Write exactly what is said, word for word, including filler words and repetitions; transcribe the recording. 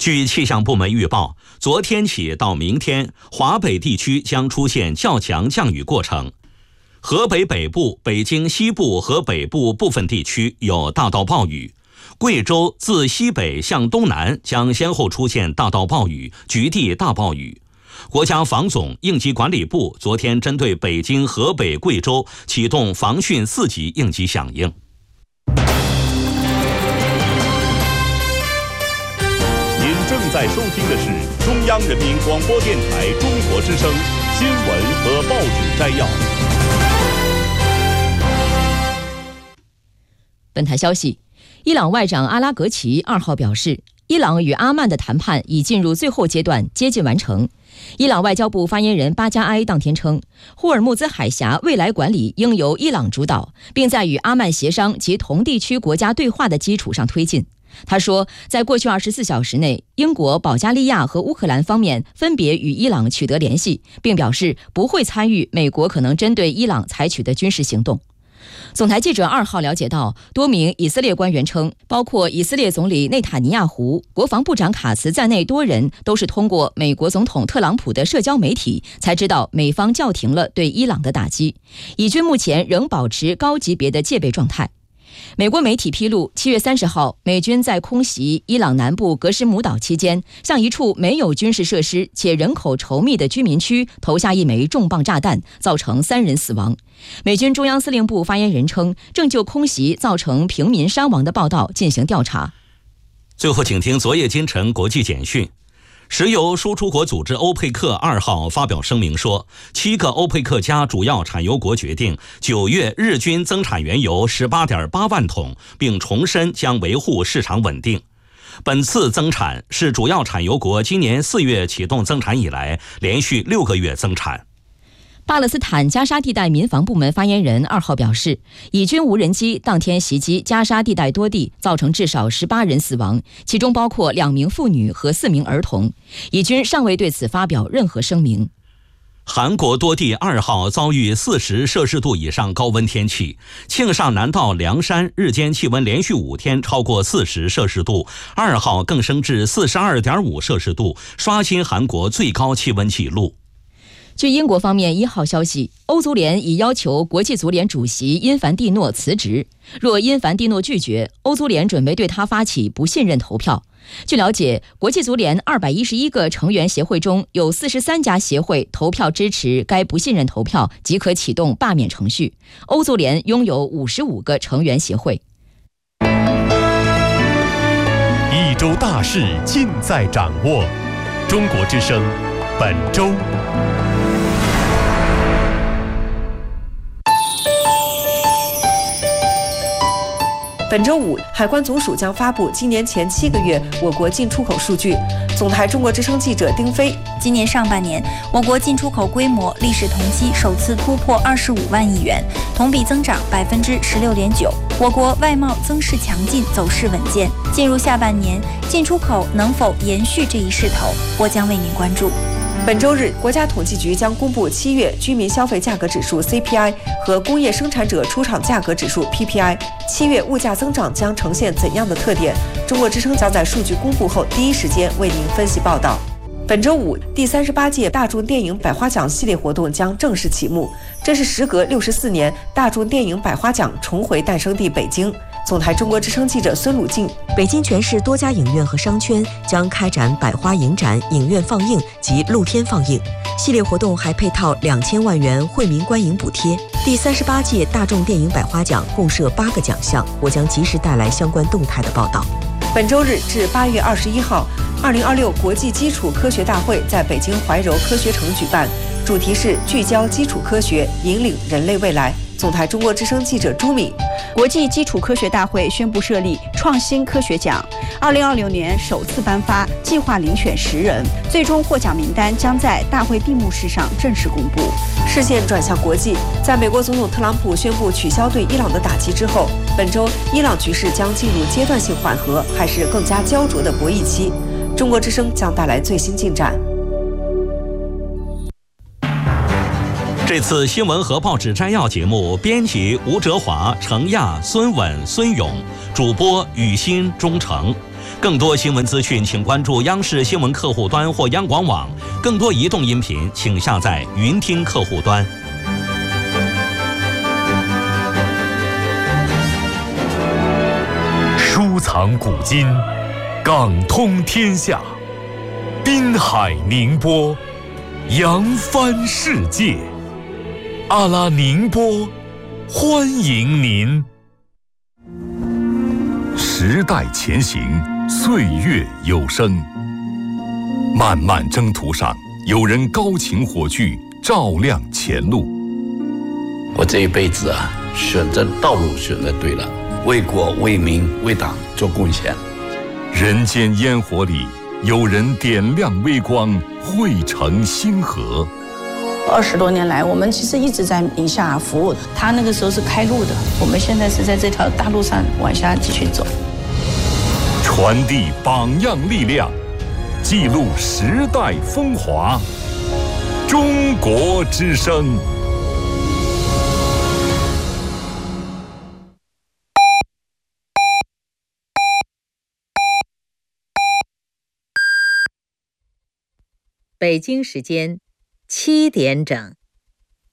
据气象部门预报，昨天起到明天，华北地区将出现较强降雨过程。河北北部、北京西部和北部部分地区有大到暴雨，贵州自西北向东南将先后出现大到暴雨、局地大暴雨。国家防总应急管理部昨天针对北京、河北、贵州启动防汛四级应急响应。 您正在收听的是中央人民广播电台中国之声新闻和报纸摘要。 本台消息，伊朗外长阿拉格齐二号表示，伊朗与阿曼的谈判已进入最后阶段，接近完成。伊朗外交部发言人巴加埃当天称，霍尔木兹海峡未来管理应由伊朗主导，并在与阿曼协商及同地区国家对话的基础上推进。他说，在过去二十四小时内，英国、保加利亚和乌克兰方面分别与伊朗取得联系，并表示不会参与美国可能针对伊朗采取的军事行动。总台记者二号了解到，多名以色列官员称，包括以色列总理内塔尼亚胡、国防部长卡茨在内多人都是通过美国总统特朗普的社交媒体才知道美方叫停了对伊朗的打击，以军目前仍保持高级别的戒备状态。美国媒体披露，七月三十号，美军在空袭伊朗南部格什姆岛期间，向一处没有军事设施且人口稠密的居民区投下一枚重磅炸弹，造成三人死亡。美军中央司令部发言人称，正就空袭造成平民伤亡的报道进行调查。 最后，请听昨夜今晨国际简讯。石油输出国组织欧佩克二号发表声明说，七个欧佩克加主要产油国决定九月日均增产原油 十八点八万桶，并重申将维护市场稳定。本次增产是主要产油国今年四月启动增产以来连续六个月增产。 巴勒斯坦加沙地带民防部门发言人二号表示，以军无人机当天袭击加沙地带多地，造成至少十八人死亡，其中包括两名妇女和四名儿童。以军尚未对此发表任何声明。 韩国多地二号遭遇四十摄氏度以上高温天气，庆尚南道凉山日间气温连续五天超过四十摄氏度，二号更升至四十二点五摄氏度，刷新韩国最高气温纪录。 据英国方面一号消息，欧足联已要求国际足联主席因凡蒂诺辞职，若因凡蒂诺拒绝，欧足联准备对他发起不信任投票。据了解，国际足联二百一十一个成员协会中有四十三家协会投票支持该不信任投票，即可启动罢免程序。欧足联拥有五十五个成员协会。 一周大事尽在掌握，中国之声本周。 本周五，海关总署将发布今年前七个月我国进出口数据。总台中国之声记者丁飞， 今年上半年，我国进出口规模历史同期首次突破二十五万亿元，同比增长百分之十六点九。我国外贸增势强劲，走势稳健。进入下半年，进出口能否延续这一势头，我将为您关注。 本周日，国家统计局将公布七月居民消费价格指数 C P I 和工业生产者出厂价格指数 P P I。七月物价增长将呈现怎样的特点？中国之声将在数据公布后第一时间为您分析报道。本周五，第三十八届大众电影百花奖系列活动将正式启幕，这是时隔六十四年，大众电影百花奖重回诞生地北京。总台中国之声记者孙鲁静， 北京全市多家影院和商圈将开展百花影展、影院放映及露天放映。系列活动还配套两千万元惠民观影补贴。第三十八届大众电影百花奖共设八个奖项，我将及时带来相关动态的报道。 本周日至八月二十一号，二零二六国际基础科学大会在北京怀柔科学城举办，主题是聚焦基础科学，引领人类未来。总台中国之声记者朱敏， 国际基础科学大会宣布设立创新科学奖，二零二六年首次颁发，计划遴选十人，最终获奖名单将在大会闭幕式上正式公布。 视线转向国际，在美国总统特朗普宣布取消对伊朗的打击之后，本周伊朗局势将进入阶段性缓和，还是更加焦灼的博弈期？中国之声将带来最新进展。 这次新闻和报纸摘要节目，编辑吴哲华、程亚、孙稳、孙勇，主播雨欣、钟诚。 更多新闻资讯，请关注央视新闻客户端或央广网。更多移动音频，请下载云听客户端。 收藏古今，港通天下，滨海宁波，扬帆世界。阿拉宁波，欢迎您。时代前行，岁月有声。漫漫征途上，有人高擎火炬，照亮前路。 我这一辈子啊，选择道路选择对了，为国为民为党做贡献。 人间烟火里，有人点亮微光，汇成星河。 二十多年来，我们其实一直在宁夏服务。他那个时候是开路的，我们现在是在这条大路上往下继续走。 传递榜样力量，记录时代风华。中国之声。 北京时间七点整。